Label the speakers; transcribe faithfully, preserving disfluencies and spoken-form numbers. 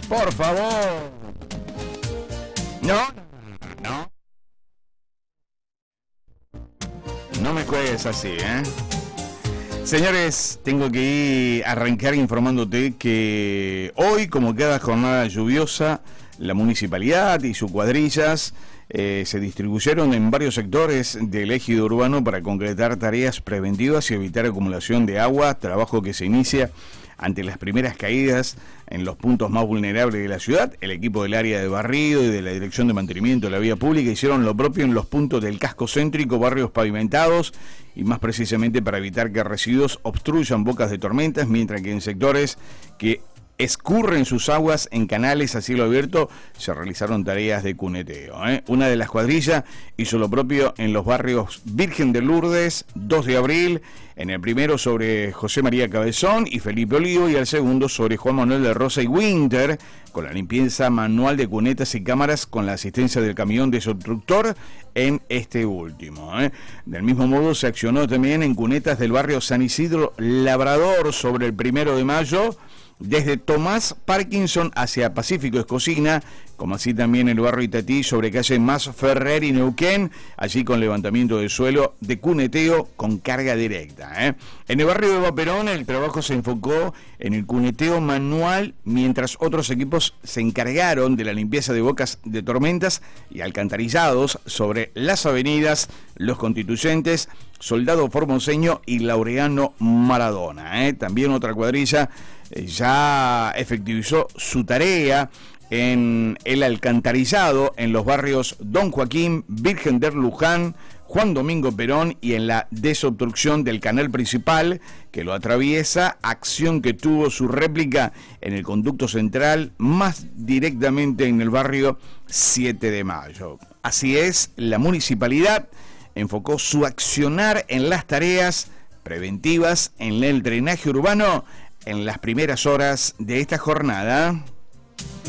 Speaker 1: por favor. No, no. No me juegues así, ¿eh? Señores, tengo que ir a arrancar informándote que hoy, como cada jornada lluviosa, la municipalidad y sus cuadrillas eh, se distribuyeron en varios sectores del ejido urbano para concretar tareas preventivas y evitar acumulación de agua, trabajo que se inicia ante las primeras caídas en los puntos más vulnerables de la ciudad. El equipo del área de barrido y de la Dirección de Mantenimiento de la Vía Pública hicieron lo propio en los puntos del casco céntrico, barrios pavimentados y más precisamente para evitar que residuos obstruyan bocas de tormentas, mientras que en sectores que escurren sus aguas en canales a cielo abierto se realizaron tareas de cuneteo, ¿eh? Una de las cuadrillas hizo lo propio en los barrios Virgen de Lourdes, dos de abril, en el primero sobre José María Cabezón y Felipe Olivo, y el segundo sobre Juan Manuel de Rosa y Winter, con la limpieza manual de cunetas y cámaras con la asistencia del camión desobstructor en este último, ¿eh? Del mismo modo se accionó también en cunetas del barrio San Isidro Labrador sobre el primero de mayo, desde Tomás Parkinson hacia Pacífico Escocina, como así también el barrio Itatí sobre calle Más Ferrer y Neuquén, allí con levantamiento de suelo de cuneteo con carga directa, ¿eh? En el barrio de Vaperón el trabajo se enfocó en el cuneteo manual, mientras otros equipos se encargaron de la limpieza de bocas de tormentas y alcantarillados sobre las avenidas Los Constituyentes, Soldado Formoseño y Laureano Maradona, ¿eh? También otra cuadrilla ya efectivizó su tarea en el alcantarillado en los barrios Don Joaquín, Virgen del Luján, Juan Domingo Perón y en la desobstrucción del canal principal que lo atraviesa, acción que tuvo su réplica en el conducto central, más directamente en el barrio siete de mayo. Así es, la municipalidad enfocó su accionar en las tareas preventivas en el drenaje urbano en las primeras horas de esta jornada.